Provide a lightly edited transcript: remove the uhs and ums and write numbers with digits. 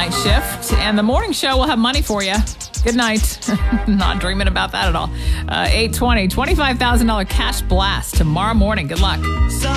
night shift. And the morning show will have money for you. Good night. Not dreaming about that at all. 8:20, $25,000 cash blast tomorrow morning. Good luck.